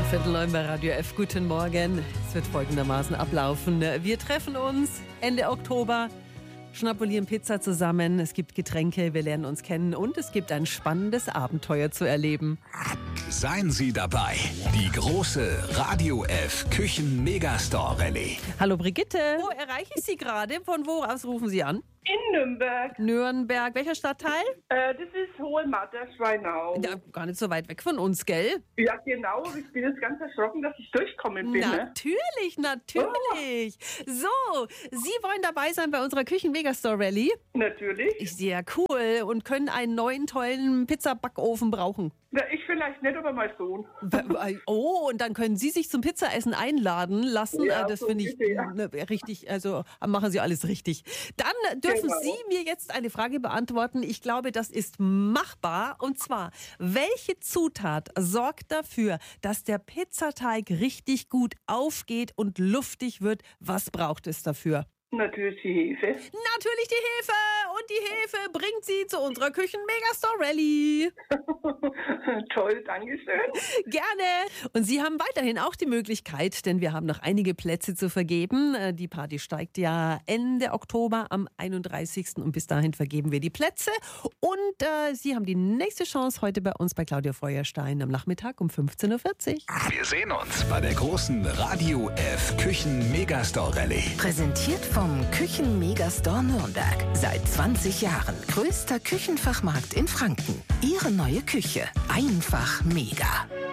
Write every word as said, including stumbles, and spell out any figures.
Viertel neun bei Radio F. Guten Morgen. Es wird folgendermaßen ablaufen. Wir treffen uns Ende Oktober, schnabulieren Pizza zusammen. Es gibt Getränke, wir lernen uns kennen und es gibt ein spannendes Abenteuer zu erleben. Seien Sie dabei. Die große Radio F Küchen Megastore Rallye. Hallo Brigitte. Wo erreiche ich Sie gerade? Von wo aus rufen Sie an? In Nürnberg. Nürnberg. Welcher Stadtteil? Äh, das ist Hohenmatter, Schweinau. Ja, gar nicht so weit weg von uns, gell? Ja, genau. Ich bin jetzt ganz erschrocken, dass ich durchkommen bin. Ne? Natürlich, natürlich. Oh. So, Sie wollen dabei sein bei unserer Küchen-Megastore Rallye? Natürlich. Sehr cool. Und können einen neuen, tollen Pizzabackofen brauchen. Ja, ich vielleicht nicht, aber mein Sohn. Oh, und dann können Sie sich zum Pizzaessen einladen lassen. Ja, das so finde ich ja. ne, richtig, also machen Sie alles richtig. Dann dürfen Genau. Sie mir jetzt eine Frage beantworten. Ich glaube, das ist machbar. Und zwar, welche Zutat sorgt dafür, dass der Pizzateig richtig gut aufgeht und luftig wird? Was braucht es dafür? Natürlich die Hefe. Natürlich die Hefe. Und die Hefe bringt Sie zu unserer Küchen-Megastore Rallye. Toll, Dankeschön. Gerne. Und Sie haben weiterhin auch die Möglichkeit, denn wir haben noch einige Plätze zu vergeben. Die Party steigt ja Ende Oktober am einunddreißigsten und bis dahin vergeben wir die Plätze. Und äh, Sie haben die nächste Chance heute bei uns bei Claudia Feuerstein am Nachmittag um fünfzehn Uhr vierzig. Wir sehen uns bei der großen Radio F Küchen Megastore Rallye. Präsentiert vom Küchen Megastore Nürnberg. Seit zwanzig Jahren größter Küchenfachmarkt in Franken. Ihre neue Küche. Einfach mega.